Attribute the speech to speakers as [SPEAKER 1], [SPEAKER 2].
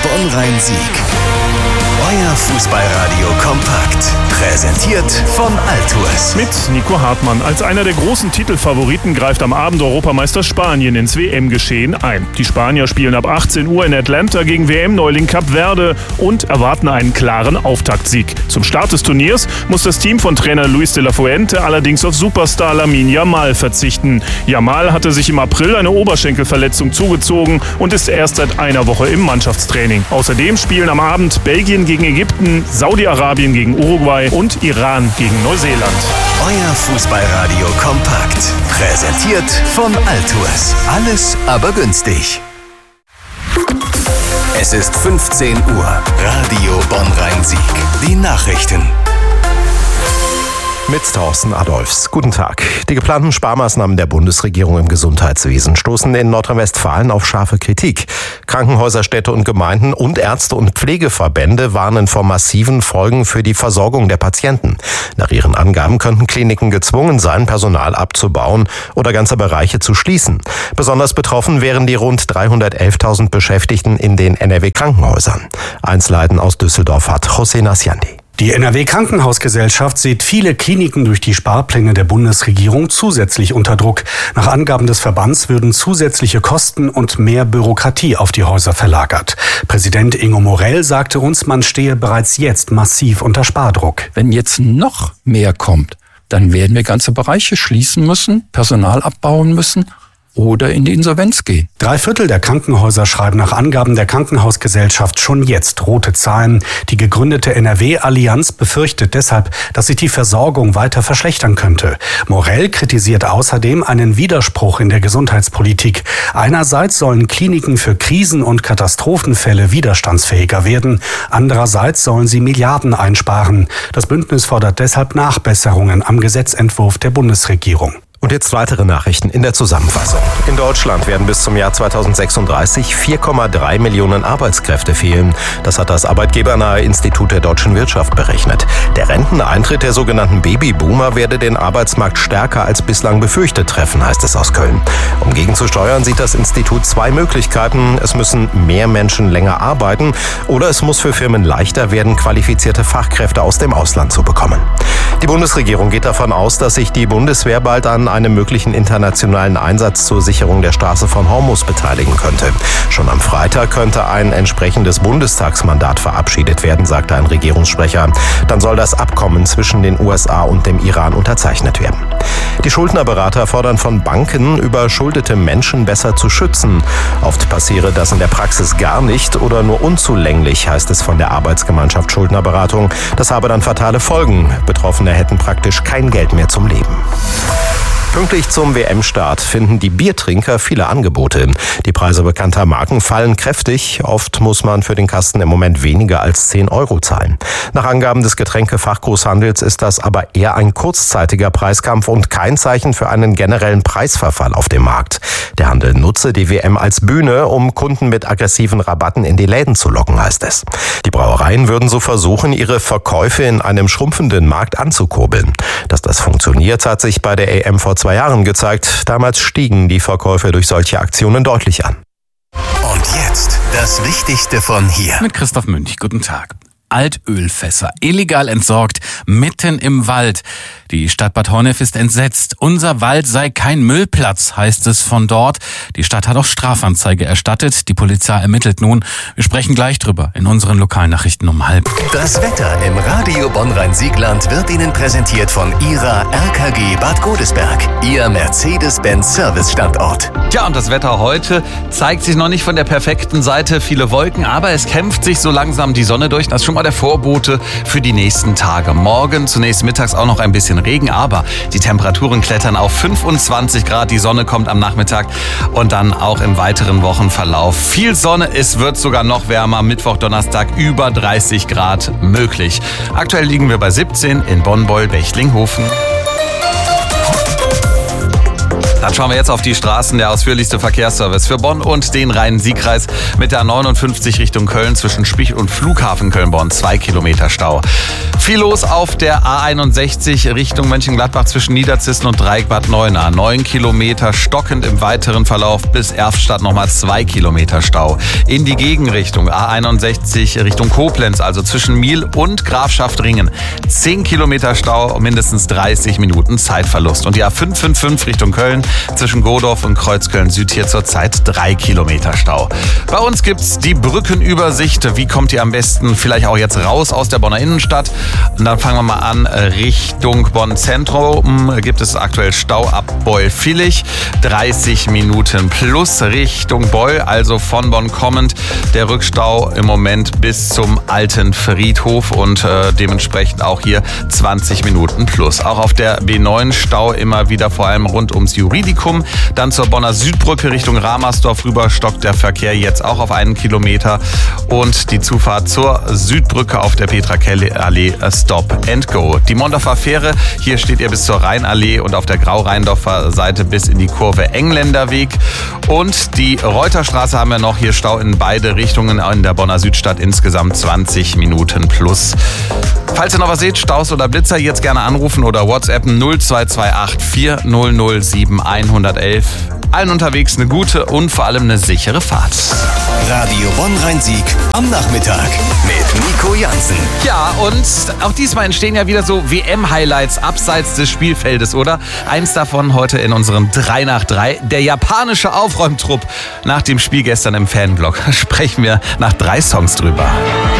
[SPEAKER 1] Bonn-Rhein-Sieg. Euer Fußballradio kompakt. Präsentiert von Altours.
[SPEAKER 2] Mit Nico Hartmann. Als einer der großen Titelfavoriten greift am Abend Europameister Spanien ins WM-Geschehen ein. Die Spanier spielen ab 18 Uhr in Atlanta gegen WM-Neuling Kap Verde und erwarten einen klaren Auftaktsieg. Zum Start des Turniers muss das Team von Trainer Luis de la Fuente allerdings auf Superstar Lamine Yamal verzichten. Yamal hatte sich im April eine Oberschenkelverletzung zugezogen und ist erst seit einer Woche im Mannschaftstraining. Außerdem spielen am Abend Belgien gegen Ägypten, Saudi-Arabien gegen Uruguay und Iran gegen Neuseeland.
[SPEAKER 1] Euer Fußballradio kompakt. Präsentiert von Altours. Alles aber günstig. Es ist 15 Uhr. Radio Bonn-Rhein-Sieg. Die Nachrichten.
[SPEAKER 3] Mit Thorsten Adolfs. Guten Tag. Die geplanten Sparmaßnahmen der Bundesregierung im Gesundheitswesen stoßen in Nordrhein-Westfalen auf scharfe Kritik. Krankenhäuser, Städte und Gemeinden und Ärzte- und Pflegeverbände warnen vor massiven Folgen für die Versorgung der Patienten. Nach ihren Angaben könnten Kliniken gezwungen sein, Personal abzubauen oder ganze Bereiche zu schließen. Besonders betroffen wären die rund 311.000 Beschäftigten in den NRW-Krankenhäusern. Einzelheiten aus Düsseldorf hat José Nasciandi.
[SPEAKER 4] Die NRW-Krankenhausgesellschaft sieht viele Kliniken durch die Sparpläne der Bundesregierung zusätzlich unter Druck. Nach Angaben des Verbands würden zusätzliche Kosten und mehr Bürokratie auf die Häuser verlagert. Präsident Ingo Morell sagte uns, man stehe bereits jetzt massiv unter Spardruck.
[SPEAKER 5] Wenn jetzt noch mehr kommt, dann werden wir ganze Bereiche schließen müssen, Personal abbauen müssen oder in die Insolvenz gehen.
[SPEAKER 4] 3/4 der Krankenhäuser schreiben nach Angaben der Krankenhausgesellschaft schon jetzt rote Zahlen. Die gegründete NRW-Allianz befürchtet deshalb, dass sich die Versorgung weiter verschlechtern könnte. Morell kritisiert außerdem einen Widerspruch in der Gesundheitspolitik. Einerseits sollen Kliniken für Krisen- und Katastrophenfälle widerstandsfähiger werden. Andererseits sollen sie Milliarden einsparen. Das Bündnis fordert deshalb Nachbesserungen am Gesetzentwurf der Bundesregierung.
[SPEAKER 3] Und jetzt weitere Nachrichten in der Zusammenfassung. In Deutschland werden bis zum Jahr 2036 4,3 Millionen Arbeitskräfte fehlen. Das hat das Arbeitgebernahe Institut der deutschen Wirtschaft berechnet. Der Renteneintritt der sogenannten Babyboomer werde den Arbeitsmarkt stärker als bislang befürchtet treffen, heißt es aus Köln. Um gegenzusteuern, sieht das Institut zwei Möglichkeiten. Es müssen mehr Menschen länger arbeiten oder es muss für Firmen leichter werden, qualifizierte Fachkräfte aus dem Ausland zu bekommen. Die Bundesregierung geht davon aus, dass sich die Bundeswehr bald an einem möglichen internationalen Einsatz zur Sicherung der Straße von Hormuz beteiligen könnte. Schon am Freitag könnte ein entsprechendes Bundestagsmandat verabschiedet werden, sagte ein Regierungssprecher. Dann soll das Abkommen zwischen den USA und dem Iran unterzeichnet werden. Die Schuldnerberater fordern von Banken, überschuldete Menschen besser zu schützen. Oft passiere das in der Praxis gar nicht oder nur unzulänglich, heißt es von der Arbeitsgemeinschaft Schuldnerberatung. Das habe dann fatale Folgen. Betroffene hätten praktisch kein Geld mehr zum Leben. Pünktlich zum WM-Start finden die Biertrinker viele Angebote. Die Preise bekannter Marken fallen kräftig. Oft muss man für den Kasten im Moment weniger als 10 € zahlen. Nach Angaben des Getränkefachgroßhandels ist das aber eher ein kurzzeitiger Preiskampf und kein Zeichen für einen generellen Preisverfall auf dem Markt. Der Handel nutze die WM als Bühne, um Kunden mit aggressiven Rabatten in die Läden zu locken, heißt es. Die Brauereien würden so versuchen, ihre Verkäufe in einem schrumpfenden Markt anzukurbeln. Dass das funktioniert, hat sich bei der EM vor 2 Jahren gezeigt. Damals stiegen die Verkäufe durch solche Aktionen deutlich an.
[SPEAKER 1] Und jetzt das Wichtigste von hier.
[SPEAKER 6] Mit Christoph Münch. Guten Tag. Altölfässer illegal entsorgt, mitten im Wald. Die Stadt Bad Honnef ist entsetzt. Unser Wald sei kein Müllplatz, heißt es von dort. Die Stadt hat auch Strafanzeige erstattet. Die Polizei ermittelt nun. Wir sprechen gleich drüber in unseren Lokalnachrichten um 12:30.
[SPEAKER 1] Das Wetter im Radio Bonn-Rhein-Siegland wird Ihnen präsentiert von Ihrer RKG Bad Godesberg, Ihr Mercedes-Benz-Service-Standort.
[SPEAKER 7] Tja, und das Wetter heute zeigt sich noch nicht von der perfekten Seite. Viele Wolken, aber es kämpft sich so langsam die Sonne durch. Das ist schon mal der Vorbote für die nächsten Tage. Morgen zunächst mittags auch noch ein bisschen Regen, aber die Temperaturen klettern auf 25 Grad. Die Sonne kommt am Nachmittag und dann auch im weiteren Wochenverlauf viel Sonne. Es wird sogar noch wärmer. Mittwoch, Donnerstag über 30 Grad möglich. Aktuell liegen wir bei 17 in Bonn-Beul-Bechtlinghofen. Dann schauen wir jetzt auf die Straßen. Der ausführlichste Verkehrsservice für Bonn und den Rhein-Sieg-Kreis mit der 59 Richtung Köln zwischen Spich und Flughafen Köln-Bonn. 2 Kilometer Stau. Viel los auf der A61 Richtung Mönchengladbach zwischen Niederzissen und Dreieck-Bad Neuenahr. 9 Kilometer stockend im weiteren Verlauf bis Erftstadt nochmal 2 Kilometer Stau. In die Gegenrichtung A61 Richtung Koblenz, also zwischen Miel und Grafschaft-Ringen. 10 Kilometer Stau, mindestens 30 Minuten Zeitverlust. Und die A555 Richtung Köln zwischen Godorf und Kreuzköln Süd hier zurzeit 3 Kilometer Stau. Bei uns gibt's die Brückenübersicht. Wie kommt ihr am besten vielleicht auch jetzt raus aus der Bonner Innenstadt? Und dann fangen wir mal an. Richtung Bonn Zentrum gibt es aktuell Stau ab Beul-Villich. 30 Minuten plus Richtung Beul, also von Bonn kommend. Der Rückstau im Moment bis zum Alten Friedhof und dementsprechend auch hier 20 Minuten plus. Auch auf der B9 Stau immer wieder vor allem rund ums Juridicum. Dann zur Bonner Südbrücke Richtung Ramersdorf rüber stockt der Verkehr jetzt auch auf 1 Kilometer. Und die Zufahrt zur Südbrücke auf der Petra-Kelly-Allee Stop and Go. Die Mondorfer Fähre, hier steht ihr bis zur Rheinallee und auf der Grau-Rheindorfer Seite bis in die Kurve Engländerweg. Und die Reuterstraße haben wir noch, hier Stau in beide Richtungen in der Bonner Südstadt, insgesamt 20 Minuten plus. Falls ihr noch was seht, Staus oder Blitzer, jetzt gerne anrufen oder WhatsAppen 0228 4007 111. Allen unterwegs eine gute und vor allem eine sichere Fahrt.
[SPEAKER 1] Radio Bonn-Rhein-Sieg am Nachmittag mit Nico Jansen.
[SPEAKER 7] Ja, und auch diesmal entstehen ja wieder so WM-Highlights abseits des Spielfeldes, oder? Eins davon heute in unserem 3 nach 3. Der japanische Aufräumtrupp nach dem Spiel gestern im Fanblock. Sprechen wir nach 3 Songs drüber.